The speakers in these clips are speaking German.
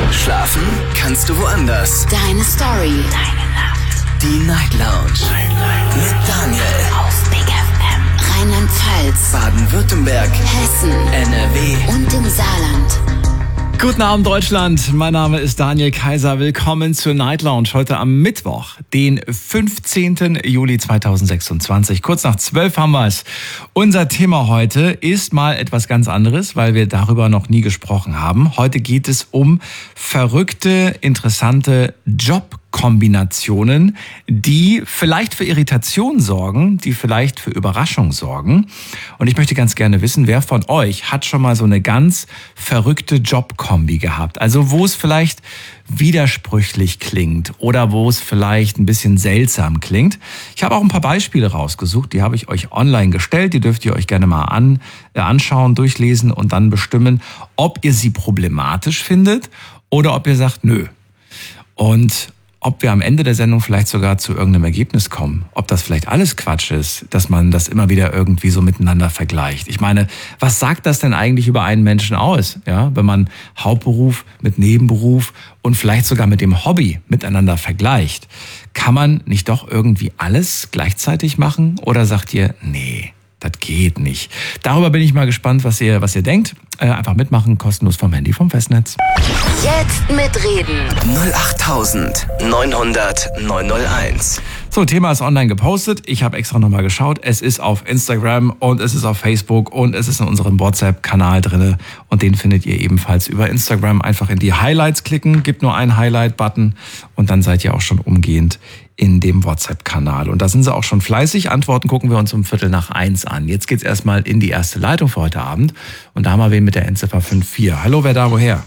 Schlafen kannst du woanders. Deine Story. Deine Nacht. Die Night Lounge. Mit Daniel. Auf Big FM. Rheinland-Pfalz. Baden-Württemberg. Hessen. NRW. Und im Saarland. Guten Abend, Deutschland. Mein Name ist Daniel Kaiser. Willkommen zur Night Lounge heute am Mittwoch, den 15. Juli 2026. Kurz nach 12 haben wir es. Unser Thema heute ist mal etwas ganz anderes, weil wir darüber noch nie gesprochen haben. Heute geht es um verrückte, interessante Jobkombinationen, die vielleicht für Irritation sorgen, die vielleicht für Überraschung sorgen. Und ich möchte ganz gerne wissen, wer von euch hat schon mal so eine ganz verrückte Jobkombi gehabt? Also wo es vielleicht widersprüchlich klingt oder wo es vielleicht ein bisschen seltsam klingt. Ich habe auch ein paar Beispiele rausgesucht, die habe ich euch online gestellt. Die dürft ihr euch gerne mal anschauen, durchlesen und dann bestimmen, ob ihr sie problematisch findet oder ob ihr sagt, nö. Und ob wir am Ende der Sendung vielleicht sogar zu irgendeinem Ergebnis kommen. Ob das vielleicht alles Quatsch ist, dass man das immer wieder irgendwie so miteinander vergleicht. Ich meine, was sagt das denn eigentlich über einen Menschen aus? Ja, wenn man Hauptberuf mit Nebenberuf und vielleicht sogar mit dem Hobby miteinander vergleicht. Kann man nicht doch irgendwie alles gleichzeitig machen? Oder sagt ihr, nee, das geht nicht? Darüber bin ich mal gespannt, was ihr denkt. Einfach mitmachen, kostenlos vom Handy, vom Festnetz. Jetzt mitreden. 08900 901. So, Thema ist online gepostet. Ich habe extra nochmal geschaut. Es ist auf Instagram und es ist auf Facebook und es ist in unserem WhatsApp-Kanal drinne. Und den findet ihr ebenfalls über Instagram. Einfach in die Highlights klicken, gibt nur einen Highlight-Button und dann seid ihr auch schon umgehend in dem WhatsApp-Kanal. Und da sind sie auch schon fleißig. Antworten gucken wir uns um 12:45 an. Jetzt geht's erstmal in die erste Leitung für heute Abend. Und da haben wir wen mit der Endziffer 54. Hallo, wer da, woher?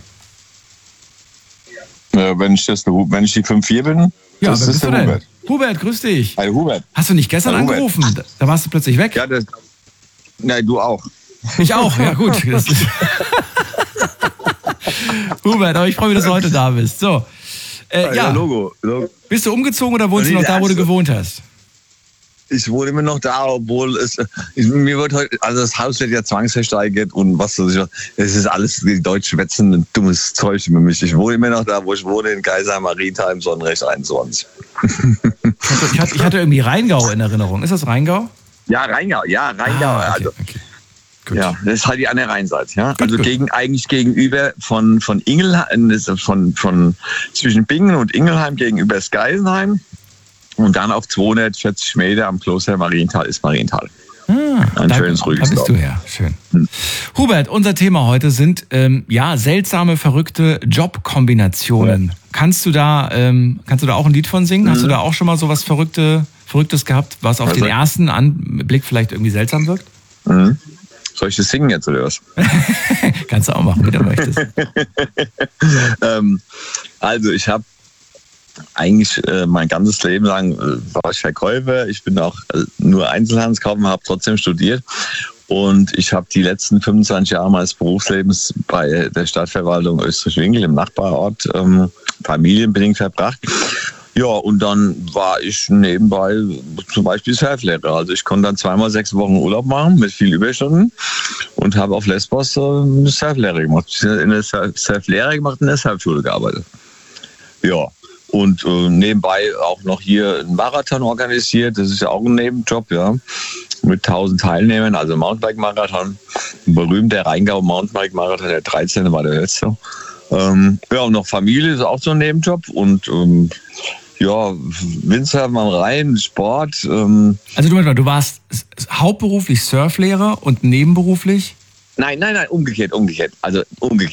Wenn ich die 5-4 bin, Ja, das wer ist bist der du denn? Hubert. Hubert, grüß dich. Hi Hubert. Hast du nicht gestern Hi, Hubert. angerufen? Da warst du plötzlich weg. Ja, nein, du auch. Ich auch, ja gut. Das ist Hubert, aber ich freue mich, dass du heute da bist. So, ja. Logo. Bist du umgezogen oder wohnst du noch da, wo du gewohnt hast? Ich wohne immer noch da, obwohl mir wird heute, also das Haus wird ja zwangsversteigert und was weiß ich, es ist alles die deutsch schwätzende dummes Zeug über mich. Ich wohne immer noch da, wo ich wohne, in Geisheim-Marienthal, Sonnenrecht 21. Ich hatte irgendwie Rheingau in Erinnerung. Ist das Rheingau? Ja, Rheingau. Okay, Also, okay. Gut. ja, das ist halt die andere Rheinseite, ja. Gut, Also gut. eigentlich gegenüber von Ingelheim, von zwischen Bingen und Ingelheim gegenüber das Geisenheim. Und dann auf 240 Meter am Kloster Marienthal ist Marienthal. Ein schönes, ruhiges Da bist du Dorf. her. Schön. Hubert, unser Thema heute sind seltsame, verrückte Jobkombinationen. Ja. Kannst du da auch ein Lied von singen? Hast du da auch schon mal so was Verrücktes gehabt, was auf den ersten Anblick vielleicht irgendwie seltsam wirkt? Mhm. Soll ich das singen jetzt oder was? Kannst du auch machen, wie du möchtest. Also ich habe eigentlich mein ganzes Leben lang war ich Verkäufer. Ich bin auch nur Einzelhandelskaufmann, habe trotzdem studiert. Und ich habe die letzten 25 Jahre meines Berufslebens bei der Stadtverwaltung Österreich-Winkel im Nachbarort familienbedingt verbracht. Ja, und dann war ich nebenbei zum Beispiel Surflehrer. Also ich konnte dann 2x6 Wochen Urlaub machen mit viel Überstunden und habe auf Lesbos Surflehrer gemacht. Ich habe in der Surflehrer gemacht und in der Surfschule gearbeitet. Ja. Und nebenbei auch noch hier einen Marathon organisiert. Das ist ja auch ein Nebenjob, ja. Mit 1000 Teilnehmern, also Mountainbike-Marathon. Ein berühmter Rheingau-Mountainbike-Marathon, der 13. war der letzte. Ja, und noch Familie ist auch so ein Nebenjob. Und ja, Windsurfen am Rhein, Sport. Also du warst hauptberuflich Surflehrer und nebenberuflich? Nein, umgekehrt. Also umgekehrt.